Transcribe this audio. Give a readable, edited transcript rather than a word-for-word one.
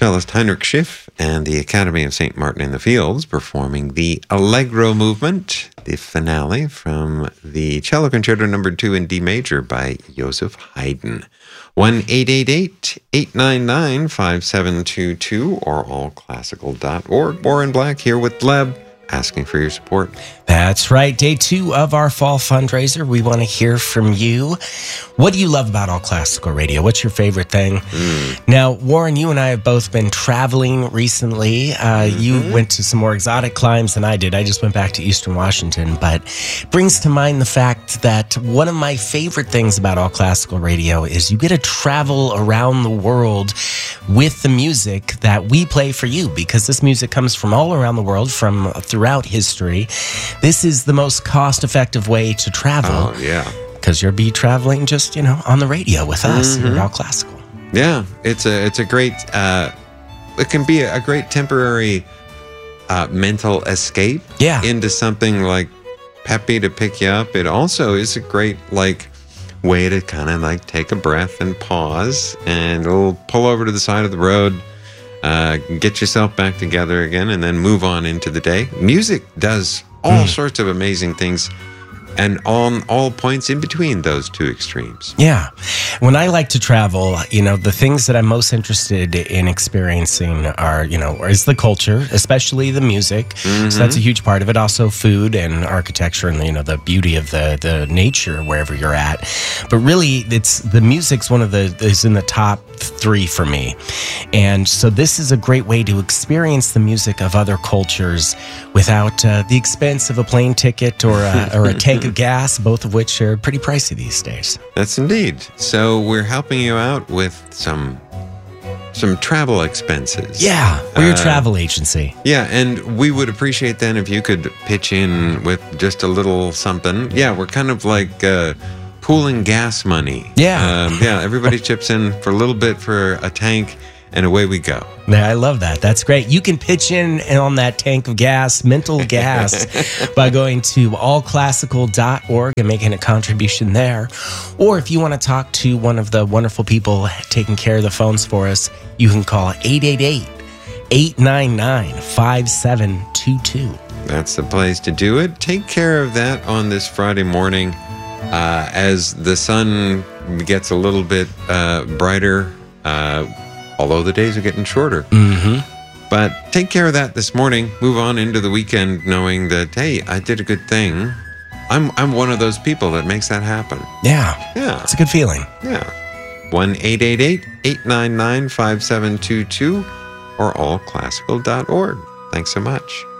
cellist Heinrich Schiff and the Academy of St. Martin in the Fields performing the Allegro movement, the finale from the Cello Concerto No. 2 in D major by Joseph Haydn. 1-888-899-5722 or allclassical.org. Warren Black here with Gleb, asking for your support. That's right. Day 2 of our fall fundraiser. We want to hear from you. What do you love about All Classical Radio? What's your favorite thing? Now, Warren, you and I have both been traveling recently. You went to some more exotic climes than I did. I just went back to Eastern Washington, but it brings to mind the fact that one of my favorite things about All Classical Radio is you get to travel around the world with the music that we play for you, because this music comes from all around the world, from throughout history. This is the most cost-effective way to travel. Oh, yeah. Because you'll be traveling just, on the radio with us here at All Classical. Yeah, it's a great, it can be a great temporary mental escape into something like peppy to pick you up. It also is a great, way to kind of take a breath and pause, and it'll pull over to the side of the road, get yourself back together again, and then move on into the day. Music does all sorts of amazing things, and on all points in between those two extremes. Yeah. When I like to travel, the things that I'm most interested in experiencing are, is the culture, especially the music. So that's a huge part of it. Also food and architecture and, the beauty of the nature wherever you're at. But really, the music's is in the top 3 for me. And so this is a great way to experience the music of other cultures without the expense of a plane ticket or a tank of gas, both of which are pretty pricey these days. That's indeed. So we're helping you out with some travel expenses. Yeah, we're your travel agency. Yeah, and we would appreciate then if you could pitch in with just a little something. Yeah, we're kind of like pooling gas money. Yeah. Everybody chips in for a little bit for a tank, and away we go. Man, I love that. That's great. You can pitch in on that tank of gas, mental gas, by going to allclassical.org and making a contribution there. Or if you want to talk to one of the wonderful people taking care of the phones for us, you can call 888-899-5722. That's the place to do it. Take care of that on this Friday morning as the sun gets a little bit brighter, although the days are getting shorter. But take care of that this morning. Move on into the weekend knowing that, hey, I did a good thing. I'm one of those people that makes that happen. Yeah. It's a good feeling. Yeah. 1-888-899-5722 or allclassical.org. Thanks so much.